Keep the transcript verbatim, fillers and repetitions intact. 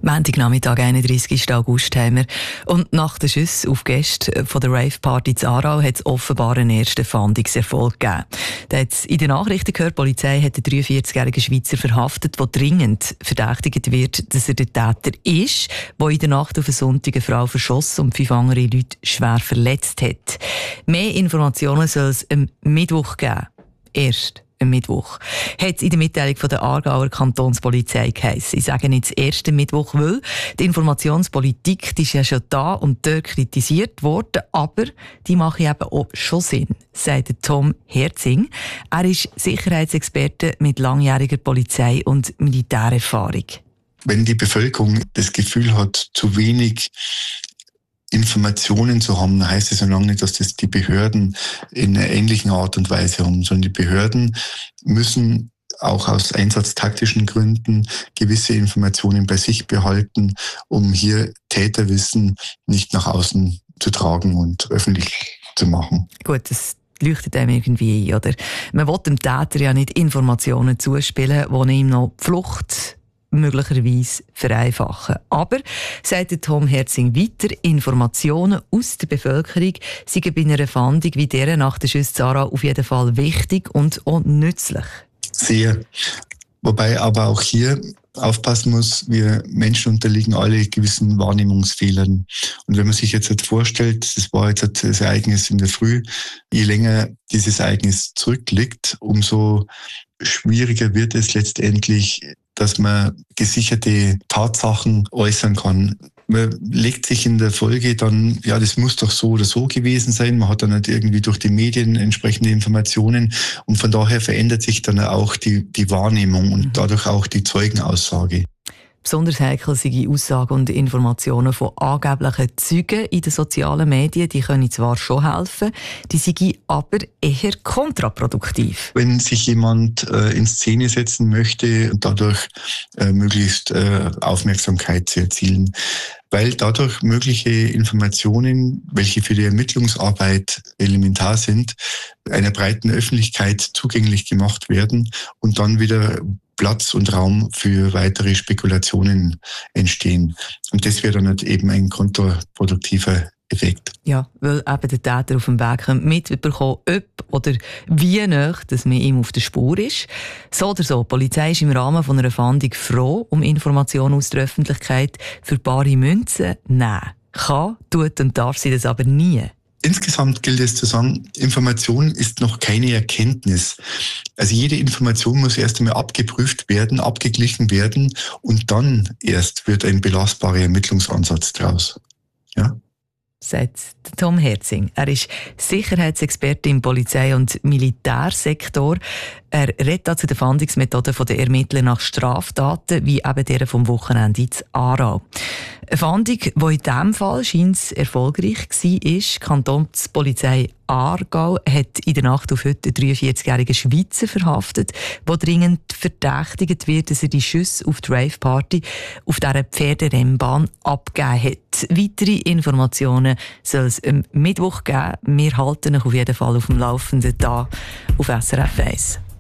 Montagnachmittag, einunddreißigsten August haben wir. Und nach den Schüssen auf Gäste von der Rave-Party in Aarau hat es offenbar einen ersten Fahndungserfolg gegeben. Da hat's in den Nachrichten gehört, die Polizei hat einen dreiundvierzigjährigen Schweizer verhaftet, der dringend verdächtigt wird, dass er der Täter ist, der in der Nacht auf einen Sonntag eine Frau verschossen und fünf andere Leute schwer verletzt hat. Mehr Informationen soll es am Mittwoch geben. Erst am Mittwoch. Hat es in der Mitteilung von der Aargauer Kantonspolizei geheissen. Ich sage nicht das erste Mittwoch, weil die Informationspolitik die ist ja schon da und dort kritisiert worden, aber die mache eben auch schon Sinn, sagt Tom Herzing. Er ist Sicherheitsexperte mit langjähriger Polizei- und Militärerfahrung. Wenn die Bevölkerung das Gefühl hat, zu wenig Informationen zu haben, heißt es so lange nicht, dass das die Behörden in einer ähnlichen Art und Weise haben, sondern die Behörden müssen auch aus einsatztaktischen Gründen gewisse Informationen bei sich behalten, um hier Täterwissen nicht nach außen zu tragen und öffentlich zu machen. Gut, das leuchtet einem irgendwie ein, oder? Man will dem Täter ja nicht Informationen zuspielen, die ihm noch die Flucht möglicherweise vereinfachen. Aber, sagt Tom Herzing weiter, Informationen aus der Bevölkerung seien bei einer Fahndung wie dieser nach der Schüsse in Aarau auf jeden Fall wichtig und auch nützlich. Sehr. Wobei aber auch hier aufpassen muss, wir Menschen unterliegen alle gewissen Wahrnehmungsfehlern. Und wenn man sich jetzt vorstellt, das war jetzt das Ereignis in der Früh, je länger dieses Ereignis zurückliegt, umso schwieriger wird es letztendlich, dass man gesicherte Tatsachen äußern kann. Man legt sich in der Folge dann, ja, das muss doch so oder so gewesen sein. Man hat dann nicht irgendwie durch die Medien entsprechende Informationen und von daher verändert sich dann auch die, die Wahrnehmung und dadurch auch die Zeugenaussage. Besonders heikel sind Aussagen und Informationen von angeblichen Zeugen in den sozialen Medien. Die können zwar schon helfen, die sind aber eher kontraproduktiv. Wenn sich jemand äh, in Szene setzen möchte und dadurch äh, möglichst äh, Aufmerksamkeit zu erzielen, weil dadurch mögliche Informationen, welche für die Ermittlungsarbeit elementar sind, einer breiten Öffentlichkeit zugänglich gemacht werden und dann wieder Platz und Raum für weitere Spekulationen entstehen. Und das wäre dann halt eben ein kontraproduktiver Effekt. Ja, weil eben der Täter auf dem Weg mitbekommen, ob oder wie nah dass man ihm auf der Spur ist. So oder so, die Polizei ist im Rahmen von einer Fahndung froh um Informationen aus der Öffentlichkeit. Für bare Münzen nein. Kann, tut und darf sie das aber nie. Insgesamt gilt es zu sagen, Information ist noch keine Erkenntnis. Also jede Information muss erst einmal abgeprüft werden, abgeglichen werden und dann erst wird ein belastbarer Ermittlungsansatz daraus. Ja? Sagt Tom Herzing. Er ist Sicherheitsexperte im Polizei- und Militärsektor. Er redet zu den Fahndungsmethoden der Ermittler nach Straftaten, wie eben der vom Wochenende in Aarau. Eine Fahndung, die in diesem Fall scheint erfolgreich war, ist, die Kantonspolizei Aargau hat in der Nacht auf heute einen dreiundvierzigjährigen Schweizer verhaftet, der dringend verdächtigt wird, dass er die Schüsse auf die Rave-Party auf dieser Pferderennbahn abgegeben hat. Weitere Informationen soll es am Mittwoch geben. Wir halten euch auf jeden Fall auf dem Laufenden da auf S R F eins.